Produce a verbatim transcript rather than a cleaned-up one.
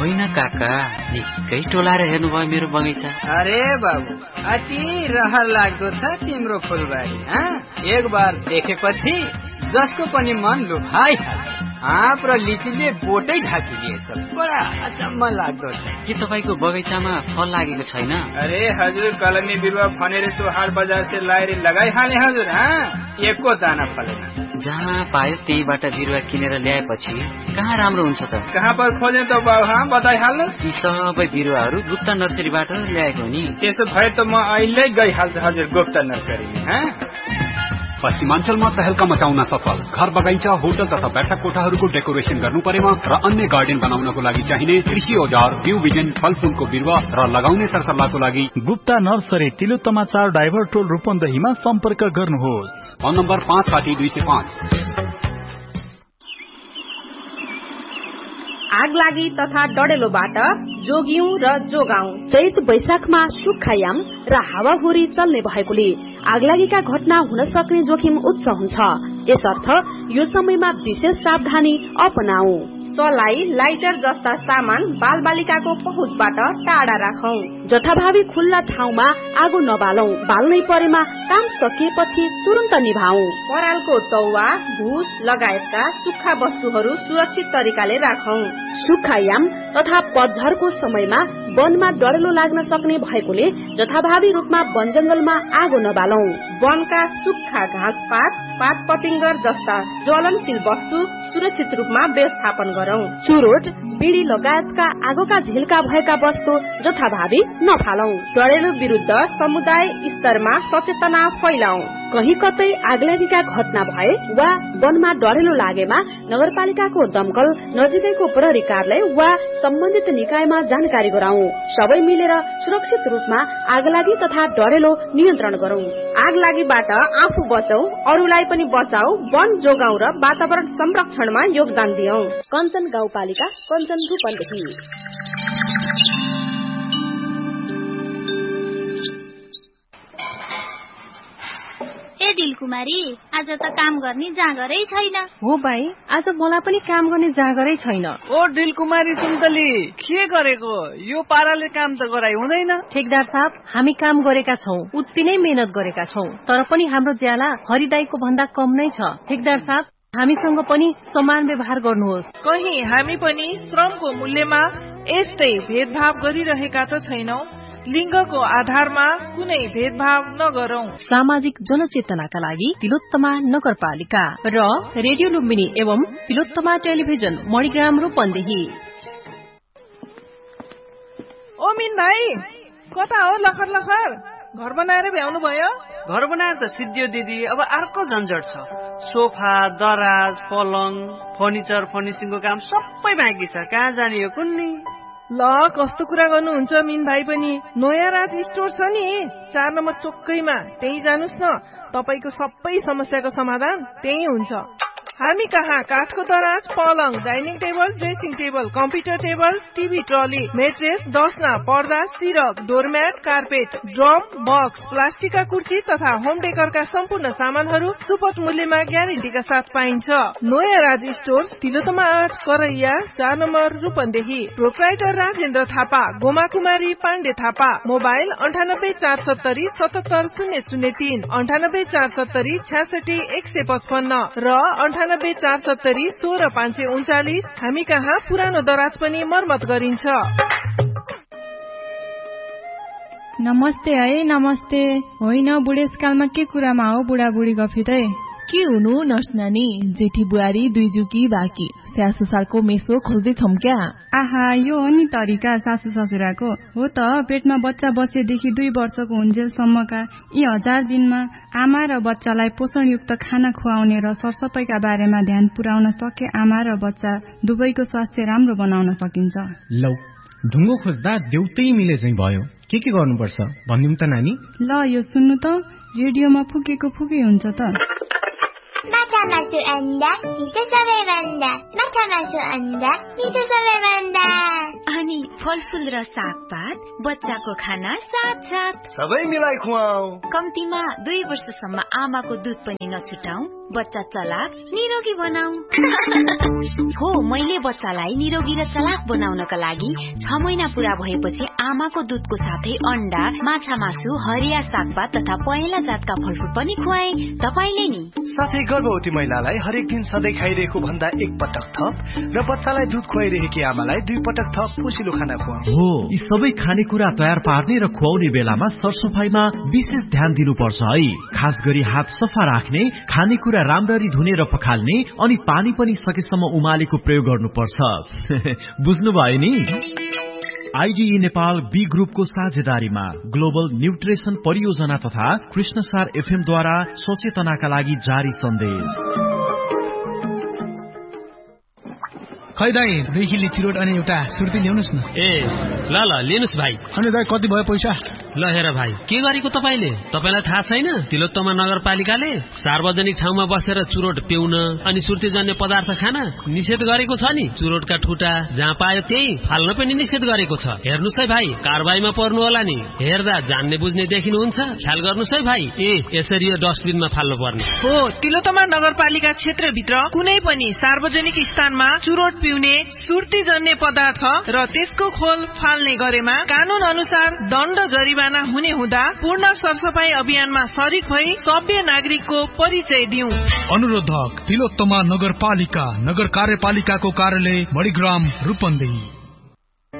होइन काका, निकै टोलाएर हेर्नुभयो मेरो बगैँचा। अरे बाबु, अति रहर लाग्दो छ तिम्रो फुलबारी। एक बार देखेपछि जसको पनि मन लुभाइहाल्छ। आँप र लिचीले बोटै ढाकिदिएछ, बडा अचम्म लाग्दो छ। के तपाईँको बगैँचामा फल लागेको छैन? अरे हजुर, कलमी बिरुवा भनेर तो हाट बजार से लाएर लगाइहाले हजुर। एको दाना फलेन। जहाँ पायो त्यहीबाट बिरुवा किनेर ल्याएपछि कहाँ राम्रो हुन्छ त? कहाँ पर खोजे त बाबु? हाँ बताइहाल्नु। यी सबै बिरुवाहरू गुप्ता नर्सरीबाट ल्याएको नि। त्यसो भए त म अहिले गइहाल्छु हजुर गुप्ता नर्सरी। पश्चिमाञ्चलमा तहल्का मचाउन सफल घर बगैँचा, होटल तथा बैठक कोठाहरूको डेकोरेसन गर्नु परेमा र अन्य गार्डन बनाउनको लागि चाहिने कृषि औजार, बिउ बिजन, फलफूलको बिरुवा र लगाउने सरसल्लाहको लागि गुप्ता नर्सरी तिलोत्तमा चार डाइभर टोल रूपन्देहीमा सम्पर्क गर्नुहोस्। फोन नम्बर पाँच साठी दुई सय पाँच। आग लागि तथा डडेलोबाट जोगियौं र जोगाउँ। चैत वैशाखमा सुक्खायाम र हावाहुरी चल्ने भएकोले आगलागीका घटना हुन सक्ने जोखिम उच्च हुन्छ। यसर्थ यो समयमा विशेष सावधानी अपनाऊ। सलाई, लाइटर जस्ता सामान बाल बालिकाको पहुँचबाट टाढा राखौं। जथाभावी खुल्ला ठाउँमा आगो नबालौं। बाल्नै परेमा काम सकिएपछि तुरन्त निभाऊ। परालको तौवा, भुस लगायतका सुक्खा वस्तुहरू सुरक्षित तरिकाले राखौं। सुक्खायाम तथा पतझरको समयमा वनमा डढेलो लाग्न सक्ने भएकोले जथाभावी रूपमा वन जंगलमा आगो नबालौं। वनका सुक्खा घाँसपात, पात पतिंगर जस्ता ज्वलनशील वस्तु सुरक्षित रूपमा व्यवस्थापन गरौं। चुरोट, बिडी लगायतका आगोका झिल्का भएका वस्तु जथाभावी नफालौं। डढेलो विरुद्ध समुदाय स्तरमा सचेतना फैलाऊ। कही कतै आगलागीका घटना भए वा वनमा डढेलो लागेमा नगरपालिकाको दमकल, नजिकैको प्रहरी कार्यालय वा सम्बन्धित निकायमा जानकारी गराऊ। सबै मिलेर सुरक्षित रूपमा आगलागी तथा डढेलो नियन्त्रण गरौं। आगलागीबाट आफू बचौं, अरूलाई पनि बचाऊ, वन जोगाऊ र वातावरण संरक्षणमा योगदान दियौं। कञ्चन गाउँपालिका, कञ्चन रूपन्देही। ए दिलकुमारी, आज त काम गर्ने जाँगरै छैन। हो भाइ, आज मलाई पनि काम गर्ने जाँगरै छैन। ओ दिलकुमारी सुन्तली, के गरेको? यो पाराले काम त गराइ हुँदैन। ठेकदार साहब, हामी काम गरेका छौं, उति नै मेहनत गरेका छौं, तर पनि हाम्रो ज्याला हरिदाईको भन्दा कम नै छ। ठेकदार साहब, हामीसँग पनि समान व्यवहार गर्नुहोस्। कहीं हामी पनि श्रमको मूल्यमा यस्तै भेदभाव गरिरहेका त छैनौ? लिङ्गको आधारमा कुनै भेदभाव नगरौं। सामाजिक जनचेतनाका लागि तिलोत्तमा नगरपालिका र रेडियो लुम्बिनी एवं तिलोत्तमा टेलिभिजन मणिग्राम रूपन्देही। ओ मिन भाइ, कता हो लखर लखर? घर बनाएर भ्याउनु भयो? घर बनाएर त सिद्धियो दिदी, अब अर्को झन्झट छ। सोफा, दराज, पलङ, फर्निचर, फर्निसिङको काम सबै बाँकी छ। कहाँ जाने हो कुन्नी? ल, कस्तो कुरा गर्नुहुन्छ मिन भाइ पनि? नयाँ राज स्टोर छ नि, चार नम्बर चोकैमा, त्यही जानुस् न। तपाईको सबै समस्याको समाधान त्यही हुन्छ। हामी कहाँ काठको दराज, पलङ, dining table, dressing table, computer table, TV trolley, mattress, दसना, पर्दा, सिरक, डोरम्याट, कार्पेट, ड्रम, बक्स, प्लास्टिकका कुर्सी तथा होम डेकरका सम्पूर्ण सामानहरू सुपथ मूल्यमा ग्यारेन्टीका साथ पाइन्छ। नयाँ राज स्टोर, तिलोत्तमा आठ, करैया, चार नम्बर रूपन्देही। प्रोप्राइटर राजेन्द्र थापा, गोमा कुमारी पाण्डे थापा। मोबाइल अन्ठानब्बे चार सत्तरी सतहत्तर शून्य शून्य तीन, अन्ठानब्बे चार सत्तरी छ्यासठी एक सय पचपन्न र अन्ठानब्बे चार सत्तरी सोह्र पाँच सय उन्चालिस। हामी कहाँ पुरानो दराज पनि मर्मत गरिन्छ। नमस्ते है, नमस्ते। होइन, बुढेसकालमा के कुरामा हो बुढाबुढी गफिँदै? के हुनु नर्स नानी, जेठी बुहारी दुई जुकी बाँकी, स्याहार सुसारको मेसो खोज्दैछौँ क्या? आहा, यो हो नि तरिका सासू ससुराको। हो त, पेटमा बच्चा बसेदेखि दुई वर्षको हुन्जेलसम्मका यी हजार दिनमा आमा र बच्चालाई पोषणयुक्त खाना खुवाउने र सरसफाइका बारेमा ध्यान पुर्याउन सके आमा र बच्चा दुवैको स्वास्थ्य राम्रो बनाउन सकिन्छ। लौ, ढुङ्गो खोज्दा देउतै मिले चाहिँ भयो। के के गर्नुपर्छ भनिदिउँ त नानी? ल, यो सुन्नु त, रेडियोमा फुकेको फुकै हुन्छ त। माछा मासु अन्डा मिठो सबैभन्दा, माछा मासु अन्डा मिठो सबैभन्दा। अनि फलफुल र सागपात, बच्चाको खाना साथ साथ सबै मिलाई खुवाऊ। कम्तीमा दुई वर्षसम्म आमाको दुध पनि नछुटाऊ। बच्चा चलाक निरोगी बनाऊ। हो, मैले बच्चालाई निरोगी र चलाक बनाउनका लागि छ महिना पूरा भएपछि आमाको दूधको साथै अण्डा, माछा मासु, हरिया सागपात तथा पहेँला जातका फलफुल पनि खुवाए। तपाईले नि? साथै गर्भवती महिलालाई हरेक दिन सधैँ खाइरहेको भन्दा एक पटक थप र बच्चालाई दूध खुवाइरहेकी आमालाई दुई पटक थप पोसिलो खाना खुवाऊ। हो, यी सबै खानेकुरा तयार पार्ने र खुवाउने बेलामा सरसफाइमा विशेष ध्यान दिनुपर्छ है। खास गरी हात सफा राख्ने, खानेकुरा राम्ररी धुने र पखाल्ने, अनि पानी पनि सकेसम्म उमालेको प्रयोग गर्नुपर्छ। बुझ्नुभयो नि? आइडिई नेपाल बी ग्रुपको साझेदारीमा ग्लोबल न्यूट्रिसन परियोजना तथा कृष्णसार एफएम द्वारा सचेतनाका लागि जारी सन्देश। खै दाई, दुई किलो चिरोट अनि एउटा सुर्ती ल्याउनुस् न। ए ल ल लिनुस् भाइ। अनि दाई कति भयो पैसा? ल हेर भाइ, के गरेको तपाईले? तपाईलाई थाहा छैन तिलोत्तमा नगरपालिकाले सार्वजनिक ठाउँमा बसेर चुरोट पिउन अनि सुर्तीजन्य पदार्थ खान निषेध गरेको छ नि। चुरोटका ठुटा जहाँ पायो त्यही फाल्न पनि निषेध गरेको छ। हेर्नुस् है भाइ, कारबाहीमा पर्नु होला नि। हेर्दा जान्ने बुझ्ने देखिनुहुन्छ, ख्याल गर्नुस् है भाइ। ए यसरी यो डस्टबिनमा फाल्नु पर्ने हो। तिलोत्तमा नगरपालिका क्षेत्रभित्र कुनै पनि सार्वजनिक स्थानमा चुरोट पिउने, सुर्तीजन्य पदार्थ र त्यसको खोल फाल्ने गरेमा कानून अनुसार दण्ड जरिवाना हुने हुँदा पूर्ण सरसफाई अभियानमा सरिक भई सभ्य नागरिकको परिचय दिउँ। अनुरोधक तिलोत्तमा नगरपालिका, नगर कार्यपालिकाको कार्यालय मणिग्राम रूपन्देही।